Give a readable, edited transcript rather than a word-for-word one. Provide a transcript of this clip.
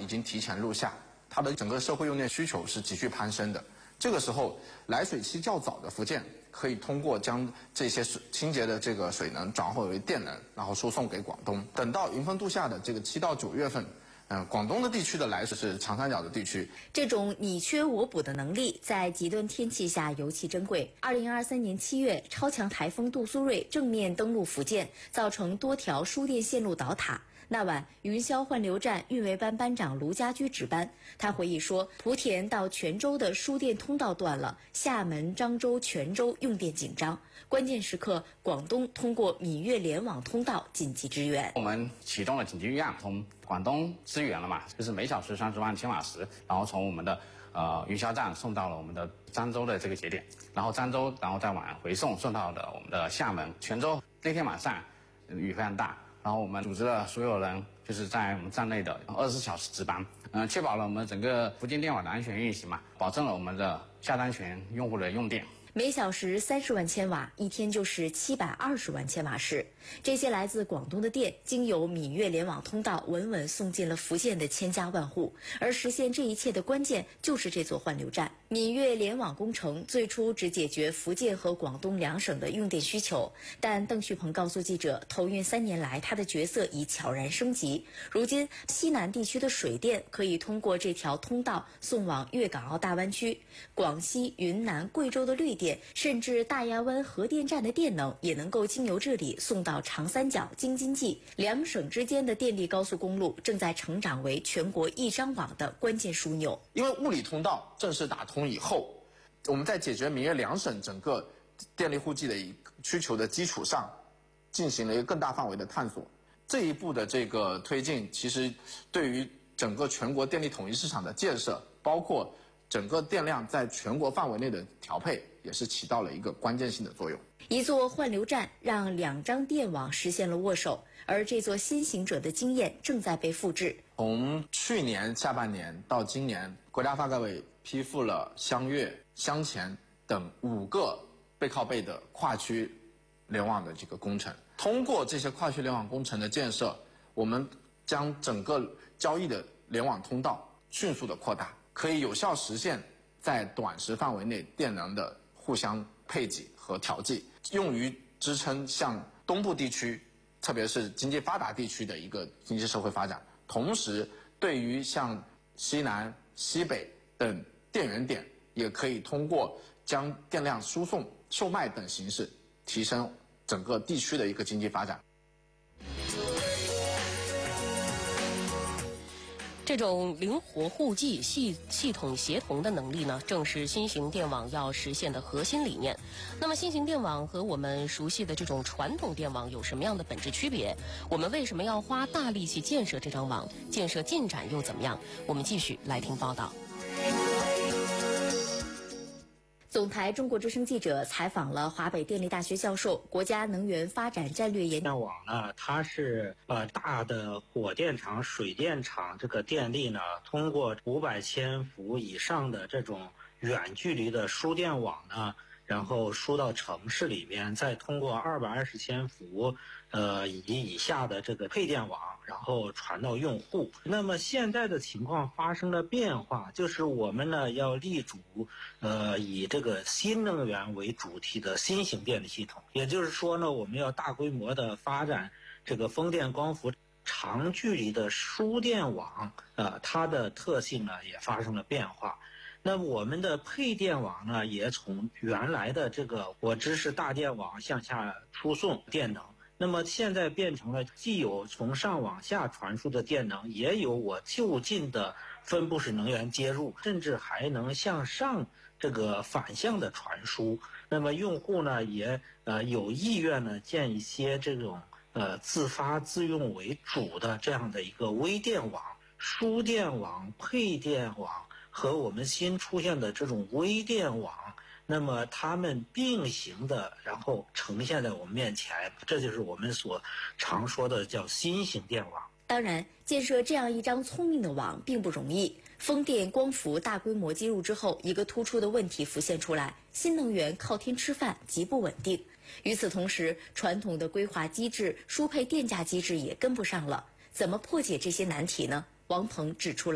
经提前入夏，它的整个社会用电需求是急剧攀升的。这个时候，来水期较早的福建可以通过将这些清洁的这个水能转化为电能，然后输送给广东。等到迎风度夏的这个7到9月份，广东的地区的来水是长三角的地区。 这种你缺我补的能力在极端天气下尤其珍贵。2023年7月，超强台风杜苏芮正面登陆福建，造成多条输电线路倒塌。那晚，云霄换流站运维班班长卢家驹值班。他回忆说，莆田到泉州的输电通道断了，厦门、漳州、泉州用电紧张。关键时刻，广东通过闽粤联网通道紧急支援。 我们启动了紧急预案，从广东支援了嘛，就是每小时30万千瓦时，然后从我们的云霄站送到了我们的漳州的这个节点，然后漳州，然后再往回送到了我们的厦门、泉州。那天晚上雨非常大。然后我们组织了所有人，就是在我们站内的24小时值班，确保了我们整个福建电网的安全运行嘛，保证了我们的下单权用户的用电。 每小时30万千瓦，一天就是720万千瓦时。这些来自广东的电，经由闽粤联网通道稳稳送进了福建的千家万户。而实现这一切的关键，就是这座换流站。闽粤联网工程最初只解决福建和广东两省的用电需求，但邓旭鹏告诉记者，投运3年来，他的角色已悄然升级。如今，西南地区的水电可以通过这条通道送往粤港澳大湾区，广西、云南、贵州的绿电，甚至大亚湾核电站的电能也能够经由这里送到长三角、京津冀。两省之间的电力高速公路正在成长为全国一张网的关键枢纽。 因为物理通道正式打通以后，我们在解决闽粤两省整个电力户籍的需求的基础上，进行了一个更大范围的探索。这一步的这个推进，其实对于整个全国电力统一市场的建设，包括整个电量在全国范围内的调配，也是起到了一个关键性的作用。 一座换流站让2张电网实现了握手，而这座先行者的经验正在被复制。 从去年下半年到今年，国家发改委批复了湘粤、湘黔等5个背靠背的跨区联网的这个工程。通过这些跨区联网工程的建设，我们将整个交易的联网通道迅速的扩大，可以有效实现在短时范围内电能的互相配给和调剂，用于支撑像东部地区，特别是经济发达地区的一个经济社会发展。同时，对于像西南、西北等电源点，也可以通过将电量输送、售卖等形式，提升整个地区的一个经济发展。 这种灵活互济、系统协同的能力呢，正是新型电网要实现的核心理念。那么，新型电网和我们熟悉的这种传统电网有什么样的本质区别？我们为什么要花大力气建设这张网？建设进展又怎么样？我们继续来听报道。 总台中国之声记者采访了华北电力大学教授、国家能源发展战略研电网呢，它是大的火电厂、水电厂这个电力呢，通过500千伏以上的这种远距离的输电网呢，然后输到城市里边，再通过220千伏以下的这个配电网，然后传到用户。那么现在的情况发生了变化，就是我们呢要立足以这个新能源为主题的新型电力系统，也就是说呢，我们要大规模的发展这个风电、光伏长距离的输电网，它的特性呢也发生了变化。那我们的配电网呢，也从原来的这个我支持大电网向下输送电能，那么现在变成了既有从上往下传输的电能，也有我就近的分布式能源接入，甚至还能向上这个反向的传输。那么用户呢也有意愿呢建一些这种自发自用为主的这样的一个微电网、输电网、配电网和我们新出现的这种微电网，那么它们并行的，然后呈现在我们面前，这就是我们所常说的叫新型电网。 当然，建设这样一张聪明的网并不容易。风电、光伏大规模接入之后，一个突出的问题浮现出来：新能源靠天吃饭，极不稳定。与此同时，传统的规划机制、输配电价机制也跟不上了。怎么破解这些难题呢？王鹏指出了